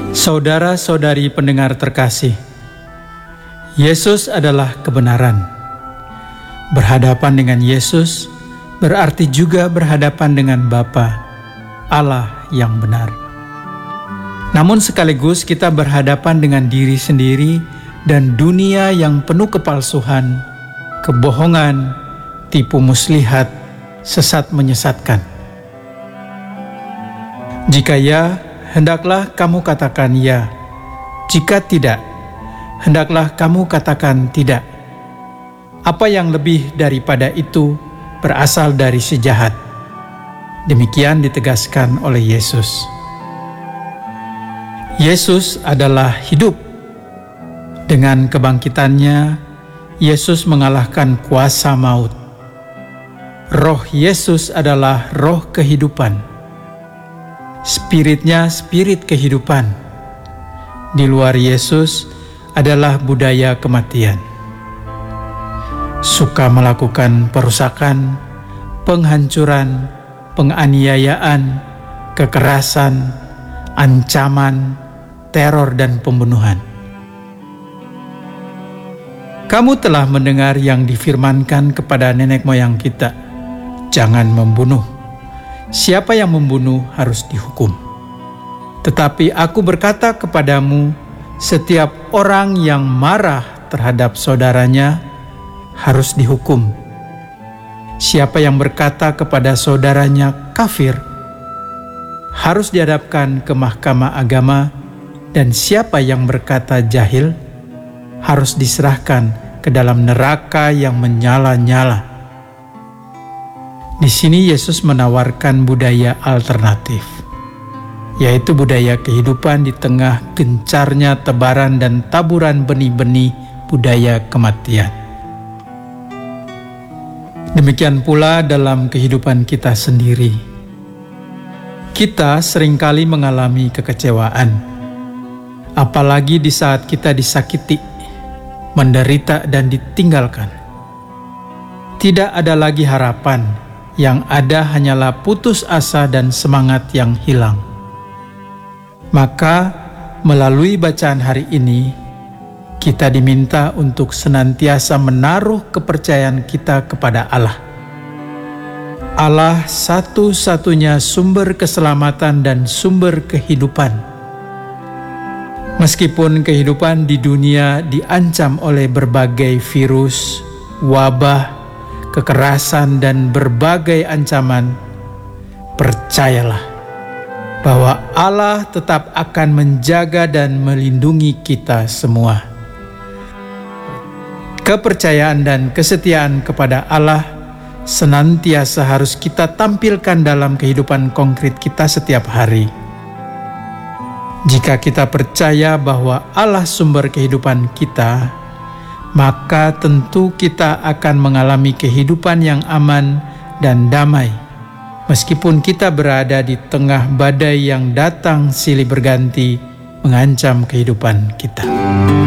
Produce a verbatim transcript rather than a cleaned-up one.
Saudara-saudari pendengar terkasih, Yesus adalah kebenaran. Berhadapan dengan Yesus berarti juga berhadapan dengan Bapa, Allah yang benar. Namun sekaligus kita berhadapan dengan diri sendiri dan dunia yang penuh kepalsuan, kebohongan, tipu muslihat, sesat menyesatkan. Jika ya, hendaklah kamu katakan ya. Jika tidak, hendaklah kamu katakan tidak. Apa yang lebih daripada itu berasal dari si jahat. Demikian ditegaskan oleh Yesus. Yesus adalah hidup. Dengan kebangkitannya, Yesus mengalahkan kuasa maut. Roh Yesus adalah roh kehidupan. Spiritnya spirit kehidupan. Di luar Yesus adalah budaya kematian. Suka melakukan perusakan, penghancuran, penganiayaan, kekerasan, ancaman, teror dan pembunuhan. Kamu telah mendengar yang difirmankan kepada nenek moyang kita, jangan membunuh. Siapa yang membunuh harus dihukum. Tetapi aku berkata kepadamu, setiap orang yang marah terhadap saudaranya harus dihukum. Siapa yang berkata kepada saudaranya kafir harus dihadapkan ke mahkamah agama, dan siapa yang berkata jahil harus diserahkan ke dalam neraka yang menyala-nyala. Di sini Yesus menawarkan budaya alternatif, yaitu budaya kehidupan di tengah gencarnya tebaran dan taburan benih-benih budaya kematian. Demikian pula dalam kehidupan kita sendiri. Kita seringkali mengalami kekecewaan, apalagi di saat kita disakiti, menderita dan ditinggalkan. Tidak ada lagi harapan. Yang ada hanyalah putus asa dan semangat yang hilang. Maka melalui bacaan hari ini, kita diminta untuk senantiasa menaruh kepercayaan kita kepada Allah. Allah satu-satunya sumber keselamatan dan sumber kehidupan. Meskipun kehidupan di dunia diancam oleh berbagai virus, wabah, kekerasan dan berbagai ancaman, percayalah bahwa Allah tetap akan menjaga dan melindungi kita semua. Kepercayaan dan kesetiaan kepada Allah senantiasa harus kita tampilkan dalam kehidupan konkret kita setiap hari. Jika kita percaya bahwa Allah sumber kehidupan kita, maka tentu kita akan mengalami kehidupan yang aman dan damai, meskipun kita berada di tengah badai yang datang silih berganti mengancam kehidupan kita.